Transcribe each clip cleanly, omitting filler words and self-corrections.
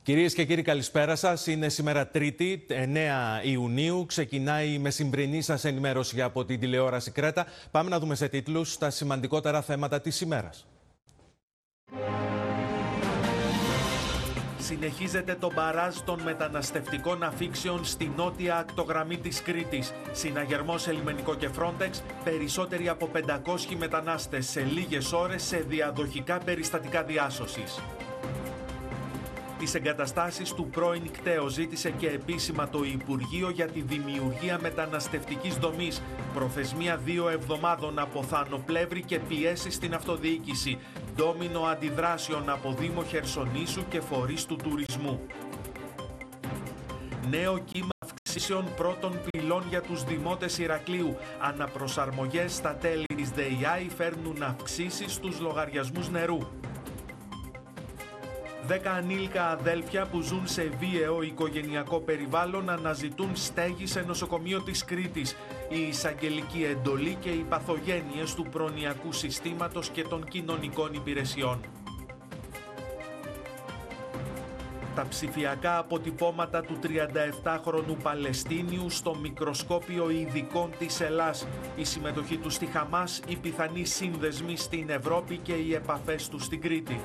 Κυρίες και κύριοι, καλησπέρα σας. Είναι σήμερα Τρίτη, 9 Ιουνίου. Ξεκινάει η μεσημβρινή σας ενημέρωση από την τηλεόραση Κρέτα. Πάμε να δούμε σε τίτλους τα σημαντικότερα θέματα της ημέρας. Συνεχίζεται το μπαράζ των μεταναστευτικών αφήξεων στη νότια ακτογραμμή της Κρήτης. Συναγερμός σε λιμενικό και Frontex, περισσότεροι από 500 μετανάστες σε λίγες ώρες σε διαδοχικά περιστατικά διάσωσης. Τις εγκαταστάσεις του πρώην κταίου ζήτησε και επίσημα το Υπουργείο για τη δημιουργία μεταναστευτικής δομής. Προθεσμία 2 εβδομάδων από Θανοπλεύρη και πιέσεις στην αυτοδιοίκηση. Ντόμινο αντιδράσεων από Δήμο Χερσονήσου και φορείς του τουρισμού. Νέο κύμα αυξήσεων πρώτων πυλών για τους δημότες Ηρακλείου. Αναπροσαρμογές στα τέλη της ΔΕΙΑΗ φέρνουν αυξήσεις στους λογαριασμούς νερού. 10 ανήλικα αδέλφια που ζουν σε βίαιο οικογενειακό περιβάλλον αναζητούν στέγη σε νοσοκομείο της Κρήτης. Η εισαγγελική εντολή και οι παθογένειες του προνοιακού συστήματος και των κοινωνικών υπηρεσιών. Τα ψηφιακά αποτυπώματα του 37χρονου Παλαιστίνιου στο μικροσκόπιο ειδικών της Ελλάς. Η συμμετοχή του στη Χαμάς, οι πιθανοί σύνδεσμοι στην Ευρώπη και οι επαφές του στην Κρήτη.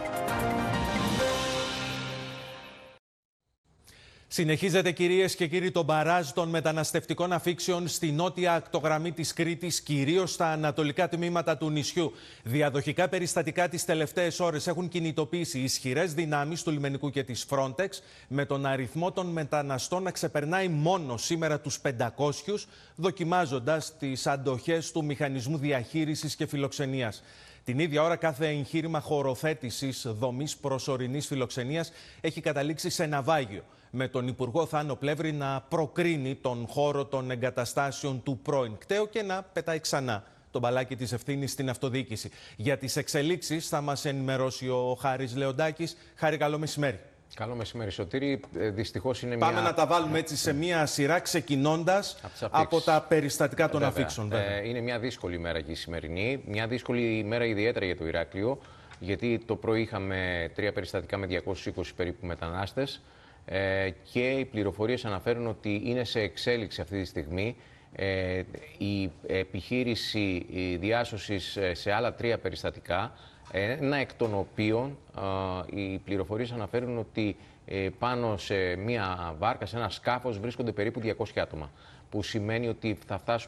Συνεχίζεται, κυρίες και κύριοι, το μπαράζ των μεταναστευτικών αφήξεων στη νότια ακτογραμμή της Κρήτης, κυρίως στα ανατολικά τμήματα του νησιού. Διαδοχικά περιστατικά τις τελευταίες ώρες έχουν κινητοποιήσει ισχυρές δυνάμεις του λιμενικού και της Frontex, με τον αριθμό των μεταναστών να ξεπερνάει μόνο σήμερα τους 500, δοκιμάζοντας τις αντοχές του μηχανισμού διαχείρισης και φιλοξενίας. Την ίδια ώρα, κάθε εγχείρημα χωροθέτησης δομής προσωρινής φιλοξενίας έχει καταλήξει σε ναυάγιο, με τον Υπουργό Θανοπλεύρη να προκρίνει τον χώρο των εγκαταστάσεων του πρώην κταίου και να πετάει ξανά το μπαλάκι της ευθύνης στην αυτοδιοίκηση. Για τις εξελίξεις θα μας ενημερώσει ο Χάρης Λεοντάκης. Χάρη, καλό μεσημέρι. Καλό μεσημέρι, Σωτήρη. Δυστυχώς είναι Πάμε να τα βάλουμε έτσι σε μία σειρά, ξεκινώντας από τα περιστατικά των αφήξεων. Είναι μια δύσκολη ημέρα και η σημερινή. Μια δύσκολη ημέρα ιδιαίτερα για το Ηράκλειο, γιατί το πρωί είχαμε 3 περιστατικά με 220 περίπου μετανάστες και οι πληροφορίες αναφέρουν ότι είναι σε εξέλιξη αυτή τη στιγμή η επιχείρηση διάσωσης σε άλλα 3 περιστατικά, ένα εκ των οποίων οι πληροφορίες αναφέρουν ότι πάνω σε μια βάρκα, σε ένα σκάφος, βρίσκονται περίπου 200 άτομα, που σημαίνει ότι θα φτάσουμε